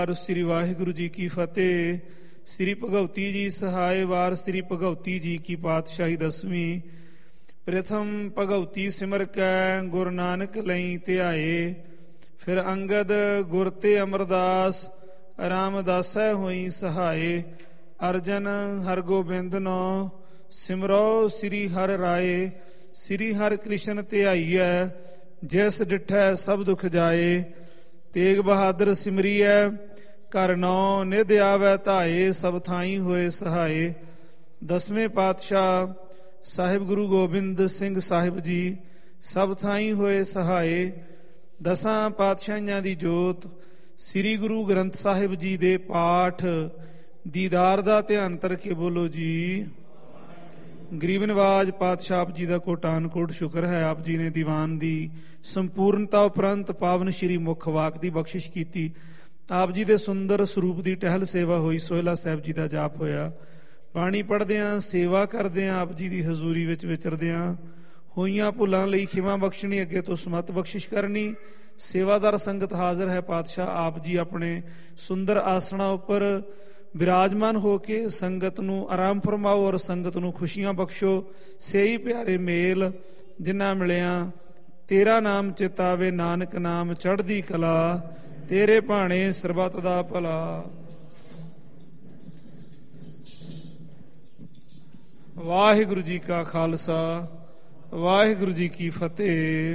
ਸ੍ਰੀ ਵਾਹਿਗੁਰੂ ਜੀ ਕੀ ਫਤਿਹ। ਸ੍ਰੀ ਭਗਉਤੀ ਜੀ ਸਹਾਇ ਵਾਰ ਸ੍ਰੀ ਭਗਉਤੀ ਜੀ ਕੀ ਪਾਤਸ਼ਾਹੀ ਦਸਵੀਂ। ਪ੍ਰਥਮ ਭਗਉਤੀ ਸਿਮਰ ਕੈ ਗੁਰੂ ਨਾਨਕ ਲਈ ਧਿਆਏ। ਫਿਰ ਅੰਗਦ ਗੁਰ ਤੇ ਅਮਰਦਾਸ ਰਾਮਦਾਸੈ ਹੋਈ ਸਹਾਏ। ਅਰਜਨ ਹਰਗੋਬਿੰਦ ਨੋ ਸਿਮਰੋ ਸ੍ਰੀ ਹਰਿ ਰਾਏ। ਸ੍ਰੀ ਹਰਿ ਕ੍ਰਿਸ਼ਨ ਧਿਆਈਐ ਜਿਸ ਡਿਠੈ ਸਭ ਦੁਖ ਜਾਏ। ਤੇਗ ਬਹਾਦਰ ਸਿਮਰੀਐ ਘਰ ਨੌ ਨਿਧ ਆਵੈ ਧਾਏ। ਸਭ ਥਾਈ ਹੋਏ ਸਹਾਏ। ਦਸਵੇਂ ਪਾਤਸ਼ਾਹ ਸਾਹਿਬ ਗੁਰੂ ਗੋਬਿੰਦ ਸਿੰਘ ਸਾਹਿਬ ਜੀ ਸਭ ਥਾਈ ਹੋਏ ਸਹਾਏ। ਦਸਾਂ ਪਾਤਸ਼ਾਹੀਆਂ ਦੀ ਜੋਤ ਸ੍ਰੀ ਗੁਰੂ ਗ੍ਰੰਥ ਸਾਹਿਬ ਜੀ ਦੇ ਪਾਠ ਦੀਦਾਰ ਦਾ ਧਿਆਨ ਕਰਕੇ ਬੋਲੋ ਜੀ। ਗਰੀਬ ਨਵਾਜ ਪਾਤਸ਼ਾਹ ਆਪ ਜੀ ਦਾ ਕੋਟਾਨ ਕੋਟ ਸ਼ੁਕਰ ਹੈ। ਆਪ ਜੀ ਨੇ ਦੀਵਾਨ ਦੀ ਸੰਪੂਰਨਤਾ ਉਪਰੰਤ ਪਾਵਨ ਸ਼੍ਰੀ ਮੁੱਖ ਵਾਕ ਦੀ ਬਖਸ਼ਿਸ਼ ਕੀਤੀ। ਆਪ ਜੀ ਦੇ ਸੁੰਦਰ ਸਰੂਪ ਦੀ ਟਹਿਲ ਸੇਵਾ ਹੋਈ। ਸੋਹਿਲਾ ਸਾਹਿਬ ਜੀ ਦਾ ਜਾਪ ਹੋਇਆ। ਬਾਣੀ ਪੜ੍ਹਦਿਆਂ ਸੇਵਾ ਕਰਦਿਆਂ ਆਪ ਜੀ ਦੀ ਹਜ਼ੂਰੀ ਵਿੱਚ ਵਿਚਰਦਿਆਂ ਹੋਈਆਂ ਭੁੱਲਾਂ ਲਈ ਖਿਮਾ ਬਖਸ਼ਣੀ, ਅੱਗੇ ਤੋਂ ਸਮਤ ਬਖਸ਼ਿਸ਼ ਕਰਨੀ। ਸੇਵਾਦਾਰ ਸੰਗਤ ਹਾਜ਼ਰ ਹੈ। ਪਾਤਸ਼ਾਹ ਆਪ ਜੀ ਆਪਣੇ ਸੁੰਦਰ ਆਸਣਾ ਉੱਪਰ ਵਿਰਾਜਮਾਨ ਹੋ ਕੇ ਸੰਗਤ ਨੂੰ ਆਰਾਮ ਫਰਮਾਓ ਔਰ ਸੰਗਤ ਨੂੰ ਖੁਸ਼ੀਆਂ ਬਖਸ਼ੋ। ਸਹੀ ਪਿਆਰੇ ਮੇਲ ਜਿਨ੍ਹਾਂ ਮਿਲਿਆ ਤੇਰਾ ਨਾਮ ਚਿਤਾਵੇ ਨਾਨਕ ਨਾਮ ਚੜ੍ਹਦੀ ਕਲਾ। ਤੇਰੇ ਭਾਣੇ ਸਰਬੱਤ ਦਾ ਭਲਾ। ਵਾਹਿਗੁਰੂ ਜੀ ਕਾ ਖਾਲਸਾ ਵਾਹਿਗੁਰੂ ਜੀ ਕੀ ਫਤਿਹ।